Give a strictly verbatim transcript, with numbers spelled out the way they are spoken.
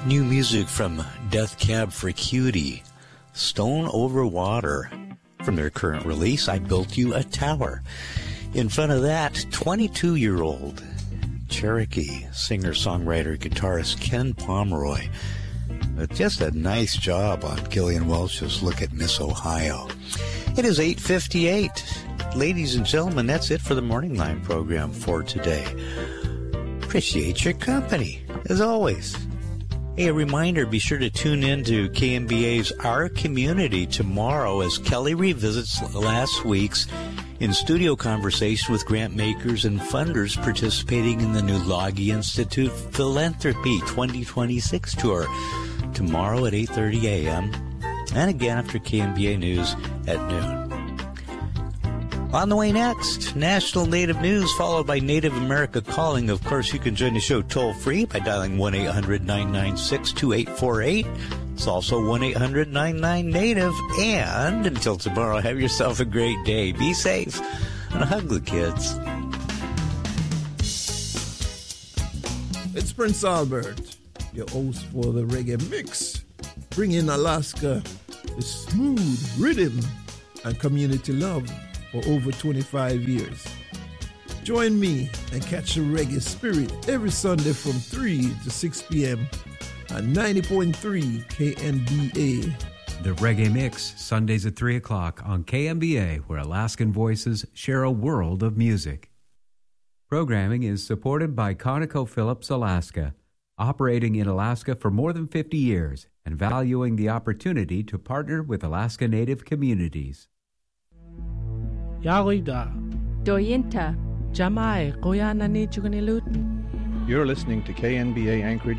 New music from Death Cab for Cutie, Stone Over Water. From their current release, I Built You a Tower. In front of that, twenty-two-year-old Cherokee singer-songwriter guitarist Ken Pomeroy. But just a nice job on Gillian Welch's Look at Miss Ohio. It is eight fifty-eight. Ladies and gentlemen, that's it for the Morning Line program for today. Appreciate your company, as always. Hey, a reminder, be sure to tune in to K M B A's Our Community tomorrow as Kelly revisits last week's in-studio conversation with grant makers and funders participating in the new Logie Institute Philanthropy twenty twenty-six tour tomorrow at eight thirty a.m. and again after K M B A News at noon. On the way next, National Native News, followed by Native America Calling. Of course, you can join the show toll-free by dialing one eight hundred nine nine six two eight four eight. It's also one eight hundred nine nine native. And until tomorrow, have yourself a great day. Be safe and hug the kids. It's Prince Albert, your host for the Reggae Mix. Bring in Alaska, the smooth rhythm and community love for over twenty-five years. Join me and catch the reggae spirit every Sunday from three to six p.m. at ninety point three K M B A. The Reggae Mix, Sundays at three o'clock on K M B A, where Alaskan voices share a world of music. Programming is supported by ConocoPhillips Alaska, operating in Alaska for more than fifty years and valuing the opportunity to partner with Alaska Native communities. Yarida. Doyinta. Jamai, Koyana Nichukanilut. You're listening to K N B A Anchorage